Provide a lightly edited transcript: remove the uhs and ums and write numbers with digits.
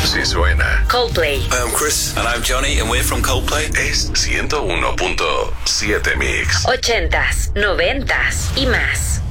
Si suena. Coldplay. Hi, I'm Chris. And I'm Johnny, and we're from Coldplay. Es 101.7 Mix. 80s, 90s y más.